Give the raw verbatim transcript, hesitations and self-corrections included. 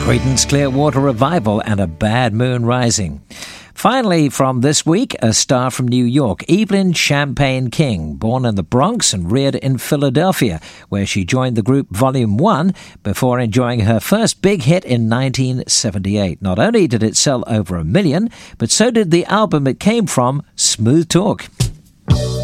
Creedence Clearwater Revival and A Bad Moon Rising. Finally, from this week, a star from New York, Evelyn Champagne King, born in the Bronx and reared in Philadelphia, where she joined the group Volume one before enjoying her first big hit in nineteen seventy-eight. Not only did it sell over a million, but so did the album it came from, Smooth Talk.